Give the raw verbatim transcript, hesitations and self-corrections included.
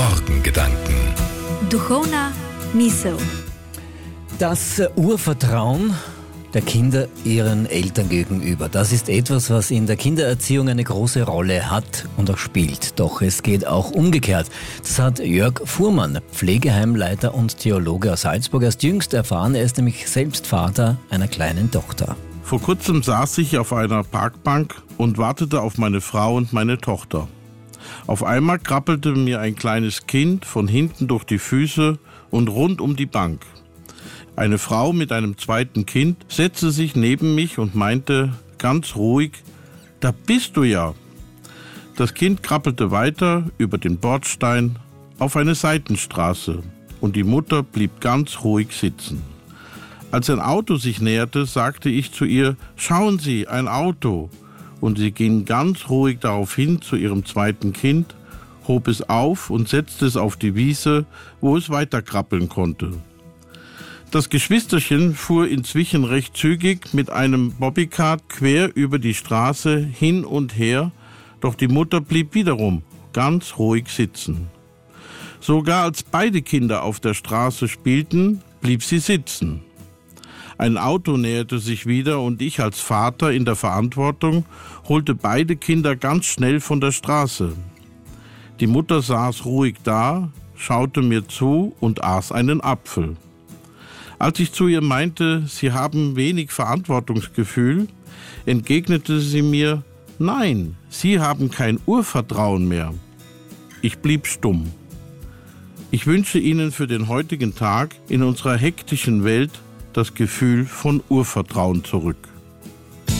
Morgengedanken. Duchovna misel. Das Urvertrauen der Kinder ihren Eltern gegenüber, das ist etwas, was in der Kindererziehung eine große Rolle hat und auch spielt. Doch es geht auch umgekehrt. Das hat Jörg Fuhrmann, Pflegeheimleiter und Theologe aus Salzburg, erst jüngst erfahren. Er ist nämlich selbst Vater einer kleinen Tochter. Vor kurzem saß ich auf einer Parkbank und wartete auf meine Frau und meine Tochter. Auf einmal krabbelte mir ein kleines Kind von hinten durch die Füße und rund um die Bank. Eine Frau mit einem zweiten Kind setzte sich neben mich und meinte ganz ruhig: »Da bist du ja!« Das Kind krabbelte weiter über den Bordstein auf eine Seitenstraße und die Mutter blieb ganz ruhig sitzen. Als ein Auto sich näherte, sagte ich zu ihr: »Schauen Sie, ein Auto!« Und sie ging ganz ruhig darauf hin zu ihrem zweiten Kind, hob es auf und setzte es auf die Wiese, wo es weiterkrabbeln konnte. Das Geschwisterchen fuhr inzwischen recht zügig mit einem Bobbycard quer über die Straße hin und her, doch die Mutter blieb wiederum ganz ruhig sitzen. Sogar als beide Kinder auf der Straße spielten, blieb sie sitzen. Ein Auto näherte sich wieder und ich als Vater in der Verantwortung holte beide Kinder ganz schnell von der Straße. Die Mutter saß ruhig da, schaute mir zu und aß einen Apfel. Als ich zu ihr meinte, sie haben wenig Verantwortungsgefühl, entgegnete sie mir: »Nein, Sie haben kein Urvertrauen mehr.« Ich blieb stumm. Ich wünsche Ihnen für den heutigen Tag in unserer hektischen Welt das Gefühl von Urvertrauen zurück.